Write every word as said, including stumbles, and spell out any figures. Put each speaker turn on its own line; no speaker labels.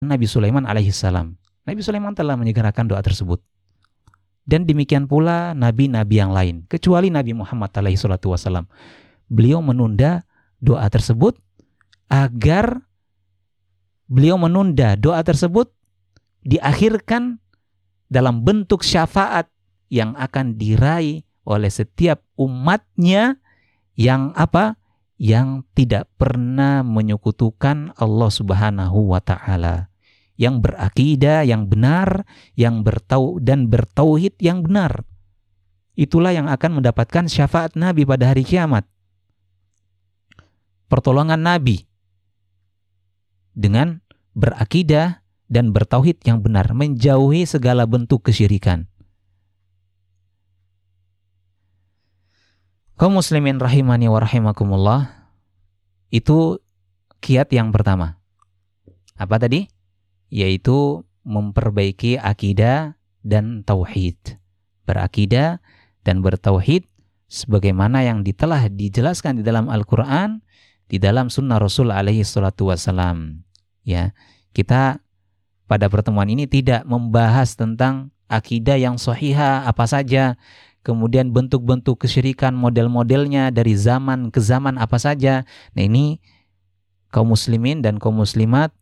Nabi Sulaiman alaihissalam. Nabi Sulaiman telah menyegerakan doa tersebut. Dan demikian pula nabi-nabi yang lain, kecuali Nabi Muhammad alaihi salatu wasallam. Beliau menunda doa tersebut agar beliau menunda doa tersebut diakhirkan dalam bentuk syafaat yang akan diraih oleh setiap umatnya yang apa? Yang tidak pernah menyekutukan Allah Subhanahu wa taala, yang berakidah yang benar, yang bertau dan bertauhid yang benar. Itulah yang akan mendapatkan syafaat Nabi pada hari kiamat. Pertolongan Nabi dengan berakidah dan bertauhid yang benar, menjauhi segala bentuk kesyirikan. Kaum muslimin rahimani wa rahimakumullah, itu kiat yang pertama. Apa tadi? Yaitu memperbaiki akidah dan tauhid. Berakidah dan bertauhid sebagaimana yang telah dijelaskan di dalam Al-Quran, di dalam sunnah Rasul alaihi salatu wassalam. Ya, kita pada pertemuan ini tidak membahas tentang akidah yang sahihah apa saja, kemudian bentuk-bentuk kesyirikan, model-modelnya dari zaman ke zaman apa saja. Nah, ini kaum muslimin dan kaum muslimat